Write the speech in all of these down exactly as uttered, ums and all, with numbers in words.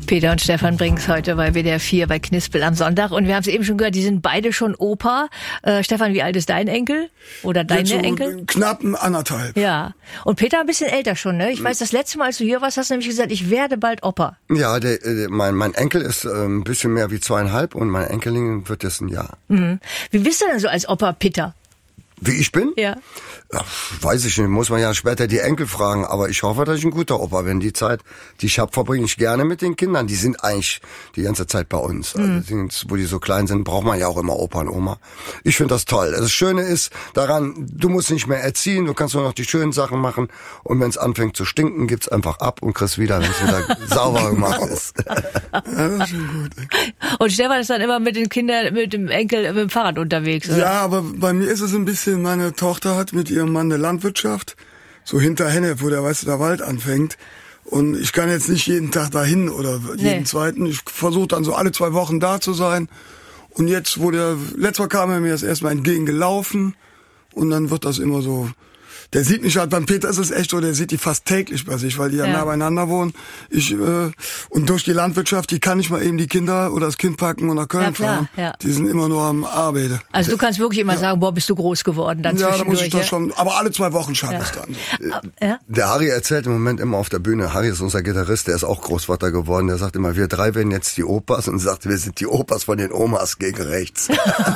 Peter und Stefan Brinks heute bei W D R vier bei Knispel am Sonntag. Und wir haben es eben schon gehört, die sind beide schon Opa. Äh, Stefan, wie alt ist dein Enkel? Oder deine so Enkel? Knapp anderthalb. Ja. Und Peter ein bisschen älter schon, ne? Ich weiß, das letzte Mal, als du hier warst, hast du nämlich gesagt, ich werde bald Opa. Ja, der, der, mein, mein Enkel ist äh, ein bisschen mehr wie zweieinhalb und mein Enkelin wird jetzt ein Jahr. Mhm. Wie bist du denn so als Opa, Peter? Wie ich bin? Ja. Ach, weiß ich nicht, muss man ja später die Enkel fragen, aber ich hoffe, dass ich ein guter Opa bin. Die Zeit, die ich habe, verbringe ich gerne mit den Kindern. Die sind eigentlich die ganze Zeit bei uns. Also, die sind, wo die so klein sind, braucht man ja auch immer Opa und Oma. Ich finde das toll. Das Schöne ist daran, du musst nicht mehr erziehen, du kannst nur noch die schönen Sachen machen. Und wenn es anfängt zu stinken, gibt's einfach ab und kriegst wieder, wenn es wieder sauber gemacht ist. Ja, das ist schon gut. Und Stefan ist dann immer mit den Kindern, mit dem Enkel, mit dem Fahrrad unterwegs, oder? Ja, aber bei mir ist es ein bisschen, meine Tochter hat mit ihrem Mann eine Landwirtschaft, so hinter Hennef, wo der, weißt du, der Wald anfängt. Und ich kann jetzt nicht jeden Tag dahin oder jeden Nee. zweiten. Ich versuche dann so alle zwei Wochen da zu sein. Und jetzt, wo der, letztes Mal kam er mir das erstmal entgegengelaufen. Und dann wird das immer so, der sieht mich halt, beim Peter ist es echt so, der sieht die fast täglich bei sich, weil die ja, Ja. nah beieinander wohnen. Ich, äh, und durch die Landwirtschaft, die kann ich mal eben die Kinder oder das Kind packen und nach Köln Ja, klar, fahren. ja. Die sind immer nur am Arbeiten. Also du kannst wirklich immer sagen, boah, bist du groß geworden, dann Ja, da zwischendurch. muss ich das ja? schon, aber alle zwei Wochen schaffe ich dann. Ah, ja? Der Harry erzählt im Moment immer auf der Bühne, Harry ist unser Gitarrist, der ist auch Großvater geworden, der sagt immer, wir drei werden jetzt die Opas und sagt, wir sind die Opas von den Omas gegen rechts.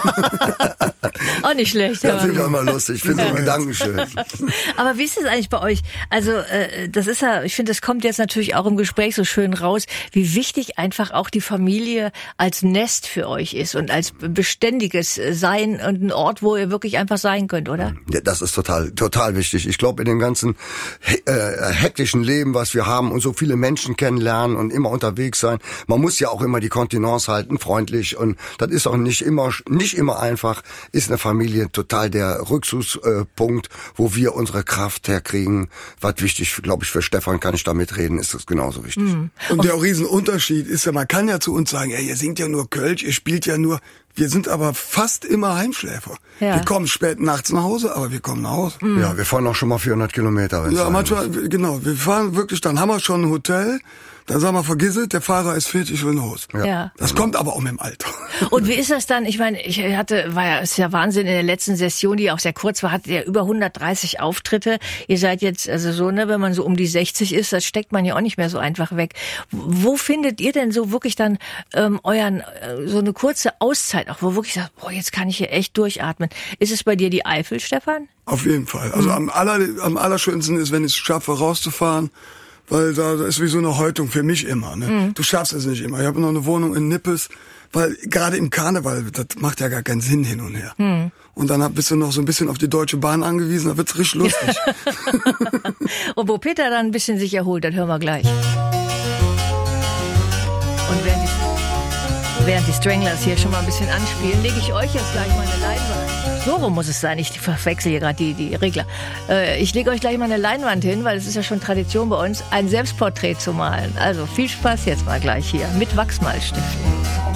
Auch nicht schlecht. Das aber- finde ich auch immer lustig, ich finde so Gedanken schön. Aber wie ist es eigentlich bei euch? Also äh, das ist ja, ich finde, das kommt jetzt natürlich auch im Gespräch so schön raus, wie wichtig einfach auch die Familie als Nest für euch ist und als beständiges Sein und ein Ort, wo ihr wirklich einfach sein könnt, oder? Ja, das ist total, total wichtig. Ich glaube, in dem ganzen he äh, hektischen Leben, was wir haben und so viele Menschen kennenlernen und immer unterwegs sein, man muss ja auch immer die Kontenance halten, freundlich, und das ist auch nicht immer, nicht immer einfach, ist eine Familie total der Rückzugspunkt, wo wir unsere Kraft herkriegen. Was wichtig, glaube ich, für Stefan, kann ich da mitreden, ist das genauso wichtig. Mhm. Und der Riesenunterschied ist ja, man kann ja zu uns sagen, ey, ihr singt ja nur Kölsch, ihr spielt ja nur, wir sind aber fast immer Heimschläfer. Ja. Wir kommen spät nachts nach Hause, aber wir kommen nach Hause. Ja, wir fahren auch schon mal vierhundert Kilometer. wenn's Ja, sein manchmal, muss. genau, wir fahren wirklich, dann haben wir schon ein Hotel, dann sagen wir, vergiss es, der Fahrer ist fit, ich will nach Hause. Ja. Ja. Das kommt aber auch mit dem Alter. Und wie ist das dann? Ich meine, ich hatte, war ja, ist ja Wahnsinn, in der letzten Session, die auch sehr kurz war, hattet ihr über hundertdreißig Auftritte. Ihr seid jetzt, also so, ne, wenn man so um die sechzig ist, das steckt man ja auch nicht mehr so einfach weg. Wo findet ihr denn so wirklich dann ähm, euren, äh, so eine kurze Auszeit, auch wo wirklich sagt, boah, jetzt kann ich hier echt durchatmen. Ist es bei dir die Eifel, Stefan? Auf jeden Fall. Also am, aller, am allerschönsten ist, wenn ich es schaffe, rauszufahren, weil da, da ist wie so eine Häutung für mich immer. Ne? Mhm. Du schaffst es nicht immer. Ich habe noch eine Wohnung in Nippes, weil gerade im Karneval, das macht ja gar keinen Sinn hin und her. Mhm. Und dann bist du noch so ein bisschen auf die Deutsche Bahn angewiesen, da wird's richtig lustig. Und wo Peter dann ein bisschen sich erholt, das hören wir gleich. Und während die, während die Stranglers hier schon mal ein bisschen anspielen, lege ich euch jetzt gleich mal eine Leinwand. So rum muss es sein, ich verwechsel hier gerade die, die Regler. Äh, ich lege euch gleich mal eine Leinwand hin, weil es ist ja schon Tradition bei uns, ein Selbstporträt zu malen. Also viel Spaß jetzt mal gleich hier mit Wachsmalstiften.